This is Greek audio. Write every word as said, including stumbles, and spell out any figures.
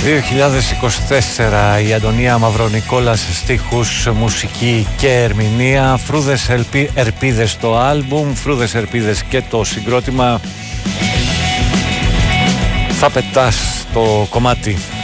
δύο χιλιάδες είκοσι τέσσερα η Αντωνία Μαυρονικόλας, στίχους, μουσική και ερμηνεία. Φρούδες ελπί, Ερπίδες το άλμπουμ, Φρούδες Ερπίδες και το συγκρότημα. Θα πετάς το κομμάτι.